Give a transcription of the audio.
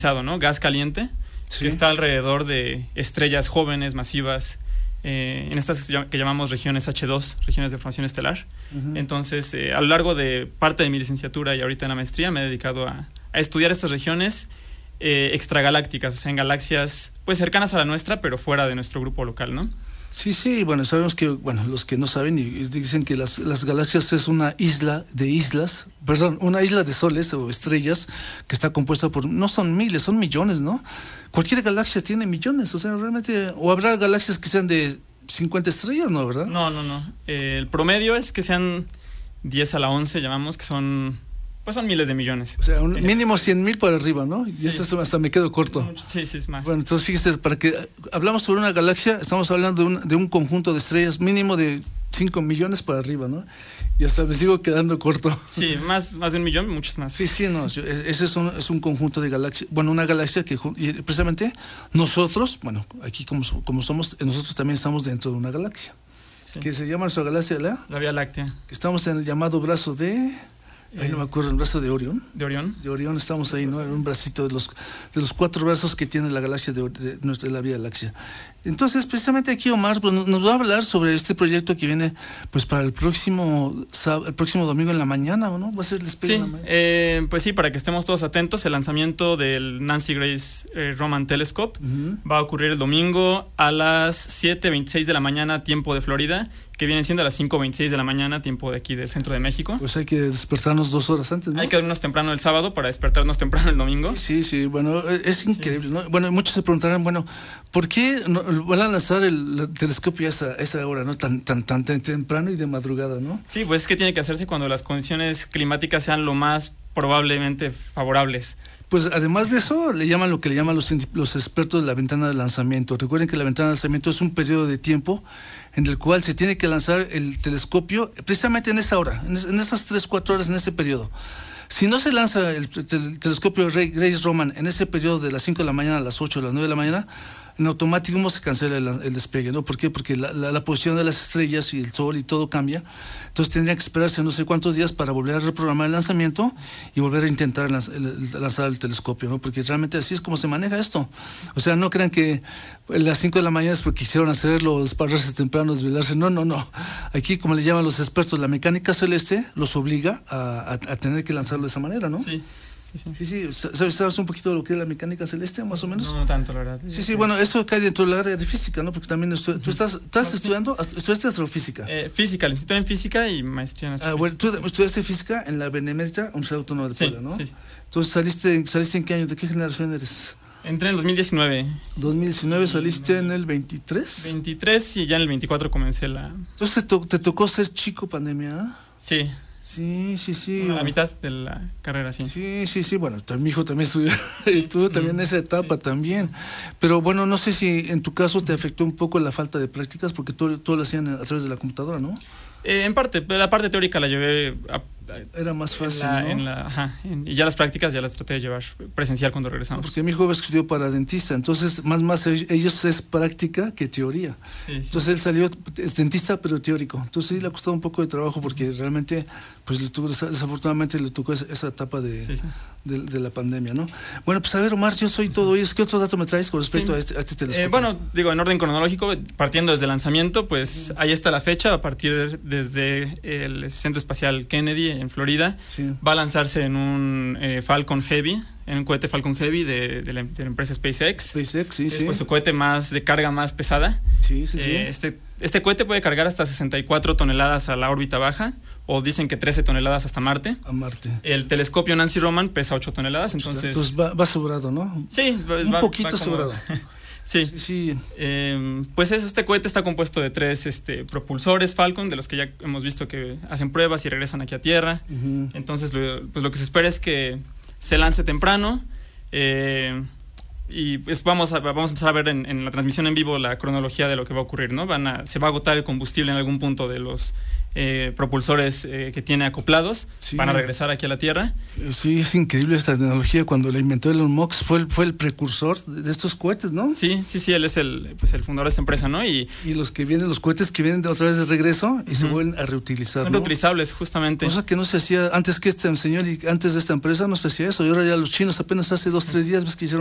¿no? Gas caliente, que está alrededor de estrellas jóvenes, masivas, en estas que llamamos regiones H2, regiones de formación estelar. Entonces, a lo largo de parte de mi licenciatura y ahorita en la maestría me he dedicado a estudiar estas regiones extragalácticas, o sea, en galaxias pues cercanas a la nuestra, pero fuera de nuestro grupo local, ¿no? Sí, bueno, sabemos que, bueno, los que no saben y dicen que las galaxias es una isla de islas, perdón, una isla de soles o estrellas que está compuesta por, no son miles, son millones, ¿no? Cualquier galaxia tiene millones, o sea, realmente, o habrá galaxias que sean de 50 estrellas, ¿no? ¿Verdad? No. El promedio es que sean 10 a la 11, llamamos, que son miles de millones. O sea, un mínimo 100,000 para arriba, ¿no? Sí. Y eso hasta me quedo corto. Sí, es más. Bueno, entonces fíjese, para que hablamos sobre una galaxia, estamos hablando de un conjunto de estrellas mínimo de 5 millones para arriba, ¿no? Y hasta me sigo quedando corto. Sí, más de 1 millón, muchos más. Sí, no, ese es un conjunto de galaxias, bueno, una galaxia que y precisamente nosotros, bueno, aquí como somos, nosotros también estamos dentro de una galaxia, que se llama nuestra galaxia la Vía Láctea. Que estamos en el llamado brazo de... Ahí no me acuerdo, el brazo de Orión. ¿De Orión? De Orión estamos ahí, ¿no? En un bracito de los 4 brazos que tiene la galaxia de la Vía Láctea. Entonces, precisamente aquí Omar pues, nos va a hablar sobre este proyecto que viene pues para el próximo domingo en la mañana, ¿o no? Va a ser el despegue en la mañana. Pues sí, para que estemos todos atentos, el lanzamiento del Nancy Grace Roman Telescope va a ocurrir el domingo a las 7:26 de la mañana, tiempo de Florida, que vienen siendo a las 5:26 de la mañana, tiempo de aquí del centro de México. Pues hay que despertarnos 2 horas antes, ¿no? Hay que dormirnos temprano el sábado para despertarnos temprano el domingo. Sí, bueno, es increíble, ¿no? Bueno, muchos se preguntarán, bueno, ¿por qué van a lanzar el telescopio a esa hora, ¿no? Tan temprano y de madrugada, ¿no? Sí, pues es que tiene que hacerse cuando las condiciones climáticas sean lo más probablemente favorables. Pues además de eso, le llaman lo que le llaman los expertos la ventana de lanzamiento. Recuerden que la ventana de lanzamiento es un periodo de tiempo en el cual se tiene que lanzar el telescopio precisamente en esa hora, en esas 3-4 horas, en ese periodo. Si no se lanza el telescopio Grace Roman en ese periodo de las 5 de la mañana a las 8 o las 9 de la mañana, en automático se cancela el despegue, ¿no? ¿Por qué? Porque la posición de las estrellas y el sol y todo cambia. Entonces tendría que esperarse no sé cuántos días para volver a reprogramar el lanzamiento y volver a intentar lanzar el telescopio, ¿no? Porque realmente así es como se maneja esto. O sea, no crean que a las 5 de la mañana es porque quisieron hacerlo, despararse temprano, desvelarse. No. Aquí, como le llaman los expertos, la mecánica celeste los obliga a tener que lanzarlo de esa manera, ¿no? Sí. ¿Sabes un poquito de lo que es la mecánica celeste, más o menos? No tanto, la verdad. Sí, bueno, eso cae dentro del área de física, ¿no? Porque también tú estás estudiando, estudiaste astrofísica. Física, licenciatura en física y maestría en astrofísica. Bueno, tú estudiaste física en la Benemérita Universidad Autónoma de Puebla, ¿no? Sí. Entonces, ¿saliste en qué año? ¿De qué generación eres? Entré en 2019. 2019, ¿saliste en el 23? 23 y ya en el 24 comencé la... Entonces, ¿te tocó ser chico pandemia? Sí. Sí. A la mitad de la carrera, sí. Sí, bueno, mi hijo también estuvo también en esa etapa también. Pero bueno, no sé si en tu caso te afectó un poco la falta de prácticas, porque todo lo hacían a través de la computadora, ¿no? En parte, pero la parte teórica la llevé era más fácil, ¿no? Y ya las prácticas ya las traté de llevar presencial cuando regresamos. Porque mi hijo estudió para dentista, entonces más ellos es práctica que teoría. Sí. Entonces él salió, es dentista pero teórico. Entonces sí le ha costado un poco de trabajo porque realmente pues desafortunadamente le tocó esa etapa de la pandemia, ¿no? Bueno, pues a ver, Omar, yo soy todo ellos. ¿Qué otro dato me traes con respecto a este telescopio? Bueno, digo, en orden cronológico, partiendo desde el lanzamiento, pues ahí está la fecha, a partir desde el Centro Espacial Kennedy en Florida. Va a lanzarse en un Falcon Heavy, en un cohete Falcon Heavy de la empresa SpaceX. Es pues su cohete de carga más pesada. Sí. Este cohete puede cargar hasta 64 toneladas a la órbita baja, o dicen que 13 toneladas hasta Marte. A Marte. El telescopio Nancy Roman pesa 8 toneladas, entonces va sobrado, ¿no? Sí, un poquito sobrado. Sí. Pues este cohete está compuesto de 3 propulsores Falcon, de los que ya hemos visto que hacen pruebas y regresan aquí a Tierra. Entonces, lo que se espera es que se lance temprano. Y pues vamos a empezar a ver en la transmisión en vivo la cronología de lo que va a ocurrir, ¿no? Se va a agotar el combustible en algún punto de los propulsores que tiene acoplados para regresar aquí a la Tierra. Sí, es increíble esta tecnología. Cuando la inventó Elon Musk fue el precursor de estos cohetes, ¿no? Sí, él es el fundador de esta empresa, ¿no? Y los cohetes que vienen otra vez de regreso y se vuelven a reutilizar. Son reutilizables, justamente. Cosa que no se hacía antes que este señor y antes de esta empresa no se hacía eso. Y ahora ya los chinos apenas hace 2-3 días ves que hicieron